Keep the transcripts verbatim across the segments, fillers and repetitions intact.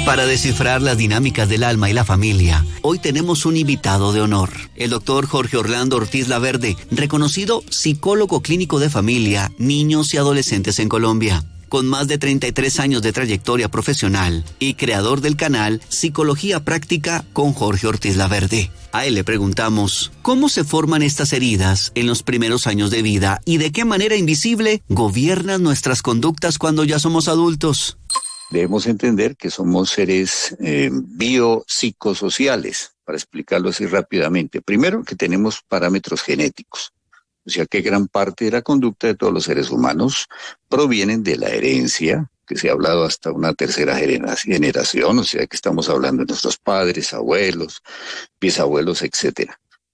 Para descifrar las dinámicas del alma y la familia, hoy tenemos un invitado de honor, el doctor Jorge Orlando Ortiz Laverde, reconocido psicólogo clínico de familia, niños y adolescentes en Colombia. Con más de treinta y tres años de trayectoria profesional y creador del canal Psicología Práctica con Jorge Ortiz Laverde. A él le preguntamos, ¿cómo se forman estas heridas en los primeros años de vida y de qué manera invisible gobiernan nuestras conductas cuando ya somos adultos? Debemos entender que somos seres eh, biopsicosociales, para explicarlo así rápidamente. Primero, que tenemos parámetros genéticos. O sea que gran parte de la conducta de todos los seres humanos provienen de la herencia, que se ha hablado hasta una tercera generación, o sea que estamos hablando de nuestros padres, abuelos, bisabuelos, etcétera.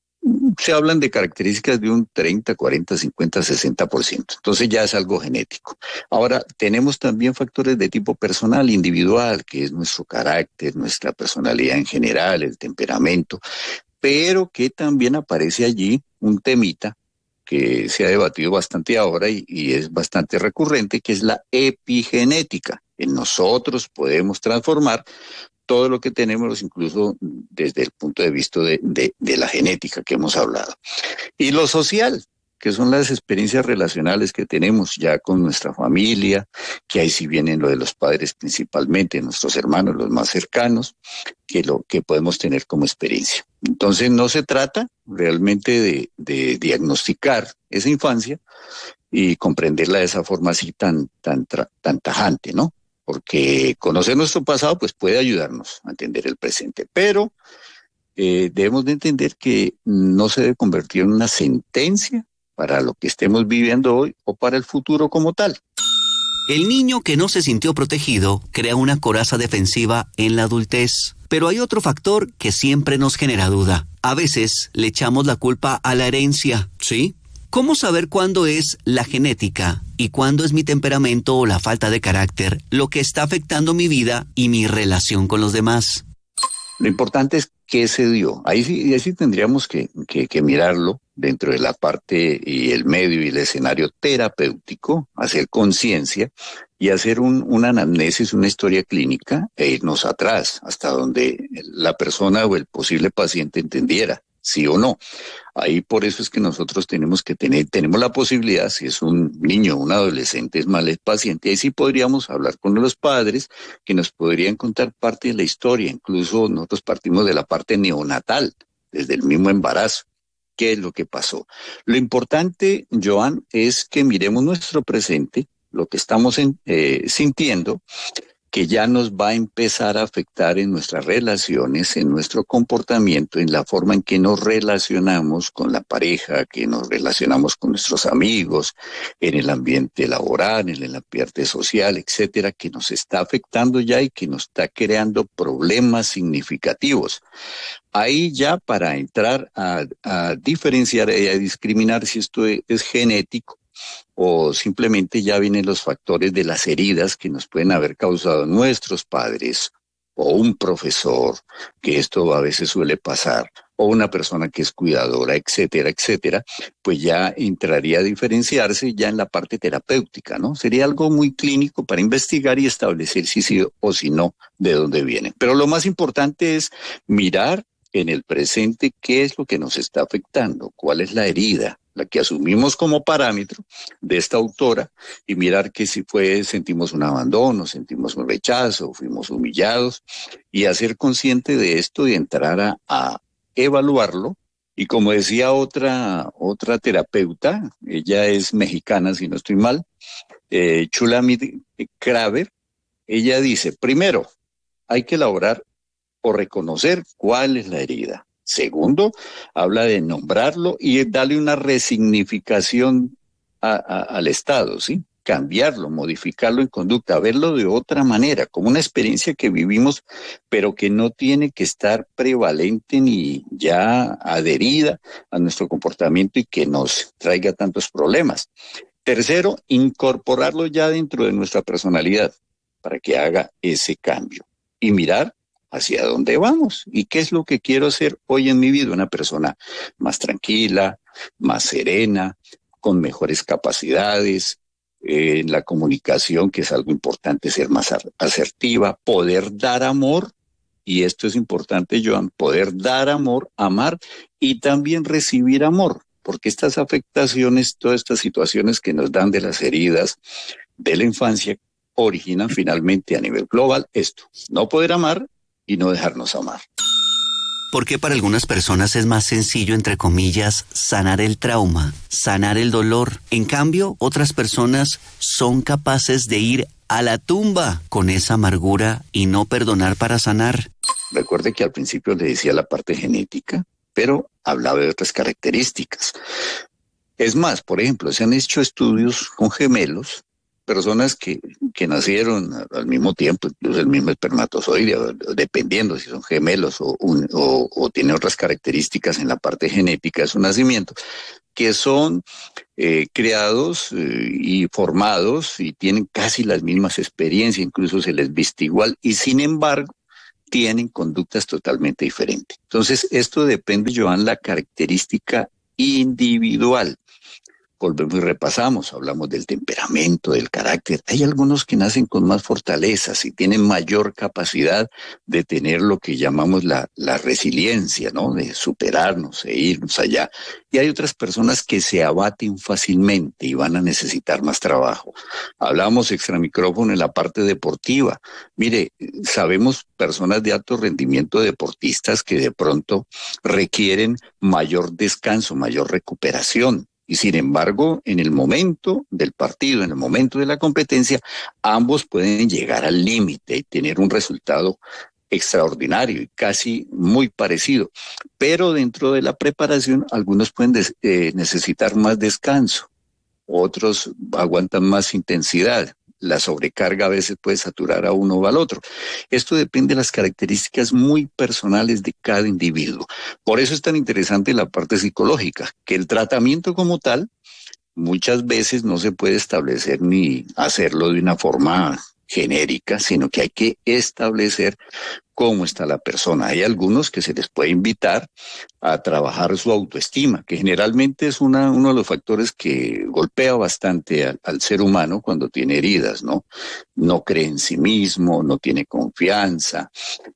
Se hablan de características de un treinta, cuarenta, cincuenta, sesenta por ciento. Entonces ya es algo genético. Ahora, tenemos también factores de tipo personal, individual, que es nuestro carácter, nuestra personalidad en general, el temperamento, pero que también aparece allí un temita que se ha debatido bastante ahora y, y es bastante recurrente, que es la epigenética. En nosotros podemos transformar todo lo que tenemos, incluso desde el punto de vista de, de, de la genética que hemos hablado. Y lo social, que son las experiencias relacionales que tenemos ya con nuestra familia, que ahí sí vienen lo de los padres principalmente, nuestros hermanos, los más cercanos, que lo que podemos tener como experiencia. Entonces no se trata realmente de, de diagnosticar esa infancia y comprenderla de esa forma así tan, tan, tan tajante, ¿no? Porque conocer nuestro pasado pues puede ayudarnos a entender el presente, pero eh, debemos de entender que no se debe convertir en una sentencia para lo que estemos viviendo hoy o para el futuro como tal. El niño que no se sintió protegido crea una coraza defensiva en la adultez. Pero hay otro factor que siempre nos genera duda. A veces le echamos la culpa a la herencia, ¿sí? ¿Cómo saber cuándo es la genética y cuándo es mi temperamento o la falta de carácter lo que está afectando mi vida y mi relación con los demás? Lo importante es qué se dio. Ahí sí, ahí sí tendríamos que, que, que mirarlo dentro de la parte y el medio y el escenario terapéutico, hacer conciencia y hacer un, una anamnesis, una historia clínica e irnos atrás hasta donde la persona o el posible paciente entendiera, sí o no. Ahí por eso es que nosotros tenemos que tener, tenemos la posibilidad, si es un niño o un adolescente, es mal el paciente, ahí sí podríamos hablar con los padres que nos podrían contar parte de la historia, incluso nosotros partimos de la parte neonatal, desde el mismo embarazo. ¿Qué es lo que pasó? Lo importante, Joan, es que miremos nuestro presente, lo que estamos en, eh, sintiendo, que ya nos va a empezar a afectar en nuestras relaciones, en nuestro comportamiento, en la forma en que nos relacionamos con la pareja, que nos relacionamos con nuestros amigos, en el ambiente laboral, en el ambiente social, etcétera, que nos está afectando ya y que nos está creando problemas significativos. Ahí ya para entrar a, a diferenciar y a discriminar si esto es, es genético, o simplemente ya vienen los factores de las heridas que nos pueden haber causado nuestros padres o un profesor, que esto a veces suele pasar, o una persona que es cuidadora, etcétera, etcétera, pues ya entraría a diferenciarse ya en la parte terapéutica, ¿no? Sería algo muy clínico para investigar y establecer si sí o si no, de dónde viene. Pero lo más importante es mirar en el presente qué es lo que nos está afectando, cuál es la herida, la que asumimos como parámetro de esta autora, y mirar que si fue, sentimos un abandono, sentimos un rechazo, fuimos humillados, y hacer consciente de esto y entrar a, a evaluarlo. Y como decía otra, otra terapeuta, ella es mexicana, si no estoy mal, eh, Shulamit Kraver, ella dice, primero, hay que elaborar o reconocer cuál es la herida. Segundo, habla de nombrarlo y darle una resignificación a, a, al estado, ¿sí? Cambiarlo, modificarlo en conducta, verlo de otra manera, como una experiencia que vivimos, pero que no tiene que estar prevalente ni ya adherida a nuestro comportamiento y que nos traiga tantos problemas. Tercero, incorporarlo ya dentro de nuestra personalidad para que haga ese cambio y mirar hacia dónde vamos y qué es lo que quiero hacer hoy en mi vida, una persona más tranquila, más serena, con mejores capacidades, eh, en la comunicación, que es algo importante, ser más asertiva, poder dar amor, y esto es importante, Joan, poder dar amor, amar y también recibir amor, porque estas afectaciones, todas estas situaciones que nos dan de las heridas de la infancia, originan finalmente a nivel global esto, no poder amar y no dejarnos amar. ¿Por qué para algunas personas es más sencillo, entre comillas, sanar el trauma, sanar el dolor? En cambio, otras personas son capaces de ir a la tumba con esa amargura y no perdonar para sanar. Recuerde que al principio le decía la parte genética, pero hablaba de otras características. Es más, por ejemplo, se han hecho estudios con gemelos, personas que, que nacieron al mismo tiempo, incluso el mismo espermatozoide, dependiendo si son gemelos o, un, o, o tienen otras características en la parte genética de su nacimiento, que son eh, creados eh, y formados y tienen casi las mismas experiencias, incluso se les viste igual, y sin embargo tienen conductas totalmente diferentes. Entonces, esto depende, Joan, la característica individual. Volvemos y repasamos, hablamos del temperamento, del carácter. Hay algunos que nacen con más fortalezas y tienen mayor capacidad de tener lo que llamamos la, la resiliencia, ¿no? De superarnos e irnos allá. Y hay otras personas que se abaten fácilmente y van a necesitar más trabajo. Hablamos extra micrófono en la parte deportiva. Mire, sabemos personas de alto rendimiento, deportistas, que de pronto requieren mayor descanso, mayor recuperación. Y sin embargo, en el momento del partido, en el momento de la competencia, ambos pueden llegar al límite y tener un resultado extraordinario y casi muy parecido. Pero dentro de la preparación, algunos pueden des- eh, necesitar más descanso, otros aguantan más intensidad. La sobrecarga a veces puede saturar a uno o al otro. Esto depende de las características muy personales de cada individuo. Por eso es tan interesante la parte psicológica, que el tratamiento como tal muchas veces no se puede establecer ni hacerlo de una forma genérica, sino que hay que establecer cómo está la persona. Hay algunos que se les puede invitar a trabajar su autoestima, que generalmente es una, uno de los factores que golpea bastante al, al ser humano cuando tiene heridas, ¿no? No cree en sí mismo, no tiene confianza,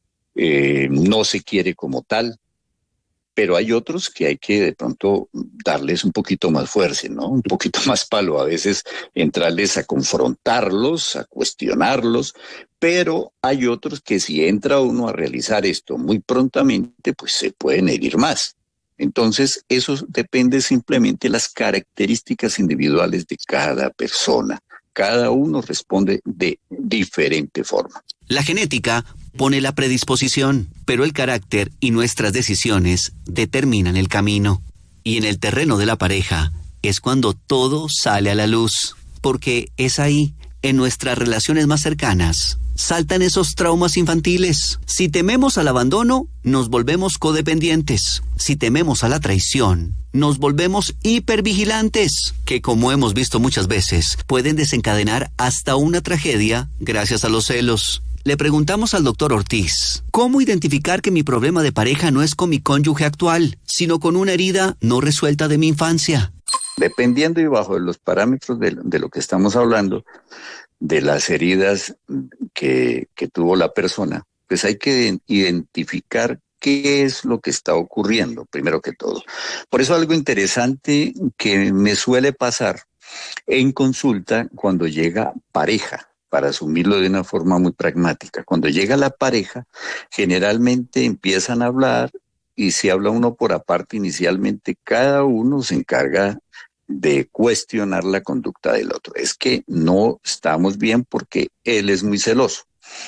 eh, no se quiere como tal. Pero hay otros que hay que de pronto darles un poquito más fuerza, ¿no? Un poquito más palo, a veces entrarles a confrontarlos, a cuestionarlos, pero hay otros que si entra uno a realizar esto muy prontamente, pues se pueden herir más. Entonces, eso depende simplemente de las características individuales de cada persona. Cada uno responde de diferente forma. La genética pone la predisposición, pero el carácter y nuestras decisiones determinan el camino. Y en el terreno de la pareja es cuando todo sale a la luz, porque es ahí, en nuestras relaciones más cercanas, saltan esos traumas infantiles. Si tememos al abandono, nos volvemos codependientes. Si tememos a la traición, nos volvemos hipervigilantes, que como hemos visto muchas veces, pueden desencadenar hasta una tragedia gracias a los celos. Le preguntamos al doctor Ortiz, ¿cómo identificar que mi problema de pareja no es con mi cónyuge actual, sino con una herida no resuelta de mi infancia? Dependiendo y bajo los parámetros de, de lo que estamos hablando, de las heridas que, que tuvo la persona, pues hay que identificar qué es lo que está ocurriendo, primero que todo. Por eso algo interesante que me suele pasar en consulta cuando llega pareja, para asumirlo de una forma muy pragmática. Cuando llega la pareja, generalmente empiezan a hablar y si habla uno por aparte, inicialmente cada uno se encarga de cuestionar la conducta del otro. Es que no estamos bien porque él es muy celoso.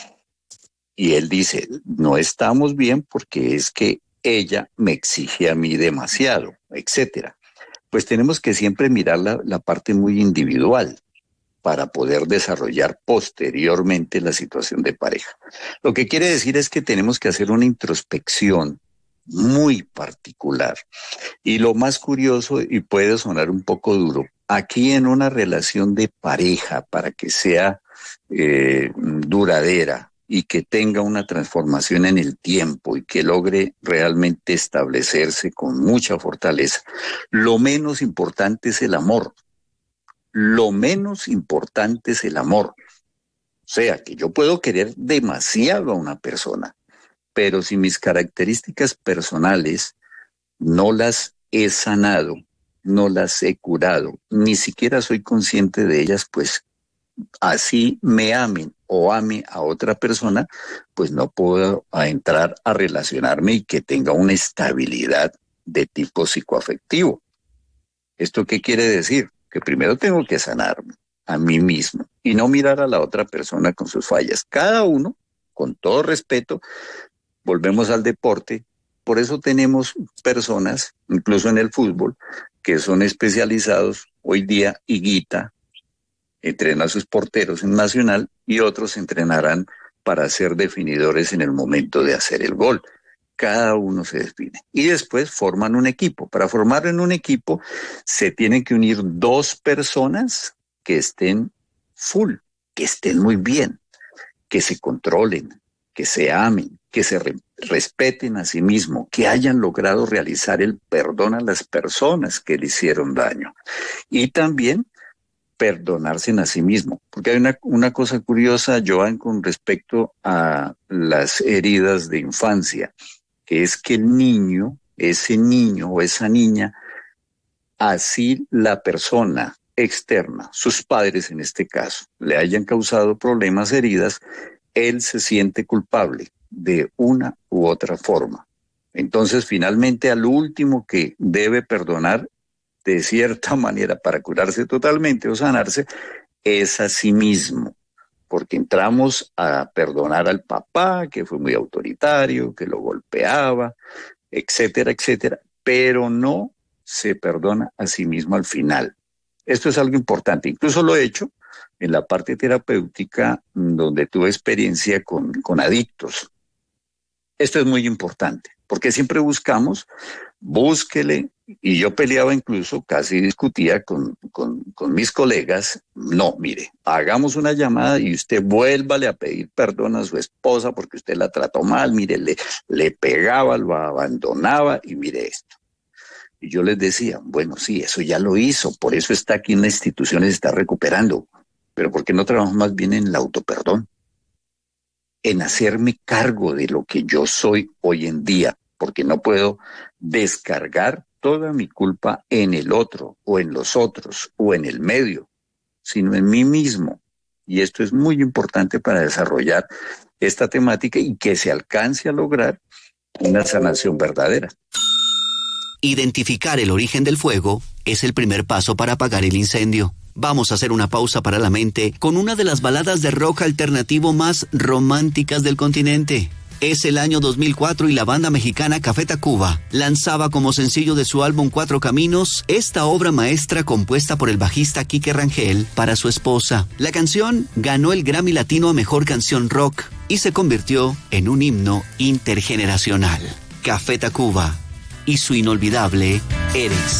Y él dice, no estamos bien porque es que ella me exige a mí demasiado, etcétera. Pues tenemos que siempre mirar la, la parte muy individual para poder desarrollar posteriormente la situación de pareja. Lo que quiere decir es que tenemos que hacer una introspección muy particular. Y lo más curioso, y puede sonar un poco duro, aquí en una relación de pareja, para que sea eh, duradera y que tenga una transformación en el tiempo y que logre realmente establecerse con mucha fortaleza, lo menos importante es el amor. lo menos importante es el amor. O sea, que yo puedo querer demasiado a una persona, pero si mis características personales no las he sanado, no las he curado, ni siquiera soy consciente de ellas, pues así me amen o ame a otra persona, pues no puedo entrar a relacionarme y que tenga una estabilidad de tipo psicoafectivo. ¿Esto qué quiere decir? Que primero tengo que sanarme a mí mismo y no mirar a la otra persona con sus fallas. Cada uno, con todo respeto, volvemos al deporte. Por eso tenemos personas, incluso en el fútbol, que son especializados hoy día. Higuita entrena a sus porteros en Nacional y otros entrenarán para ser definidores en el momento de hacer el gol. Cada uno se define. Y después forman un equipo. Para formar en un equipo se tienen que unir dos personas que estén full, que estén muy bien, que se controlen, que se amen, que se re- respeten a sí mismos, que hayan logrado realizar el perdón a las personas que le hicieron daño. Y también perdonarse a sí mismo. Porque hay una, una cosa curiosa, Joan, con respecto a las heridas de infancia, que es que el niño, ese niño o esa niña, así la persona externa, sus padres en este caso, le hayan causado problemas, heridas, él se siente culpable de una u otra forma. Entonces, finalmente, al último que debe perdonar de cierta manera para curarse totalmente o sanarse, es a sí mismo. Porque entramos a perdonar al papá, que fue muy autoritario, que lo golpeaba, etcétera, etcétera, pero no se perdona a sí mismo al final. Esto es algo importante. Incluso lo he hecho en la parte terapéutica, donde tuve experiencia con, con adictos. Esto es muy importante, porque siempre buscamos, búsquele, y yo peleaba incluso, casi discutía con, con, con mis colegas, no, mire, hagamos una llamada y usted vuélvale a pedir perdón a su esposa porque usted la trató mal, mire, le, le pegaba, lo abandonaba y mire esto. Y yo les decía, bueno, sí, eso ya lo hizo, por eso está aquí en la institución y se está recuperando, pero ¿por qué no trabajamos más bien en el autoperdón? En hacerme cargo de lo que yo soy hoy en día, porque no puedo descargar toda mi culpa en el otro, o en los otros, o en el medio, sino en mí mismo. Y esto es muy importante para desarrollar esta temática y que se alcance a lograr una sanación verdadera. Identificar el origen del fuego es el primer paso para apagar el incendio. Vamos a hacer una pausa para la mente con una de las baladas de rock alternativo más románticas del continente. Es el año dos mil cuatro y la banda mexicana Café Tacuba lanzaba como sencillo de su álbum Cuatro Caminos esta obra maestra compuesta por el bajista Quique Rangel para su esposa. La canción ganó el Grammy Latino a Mejor Canción Rock y se convirtió en un himno intergeneracional. Café Tacuba y su inolvidable Eres.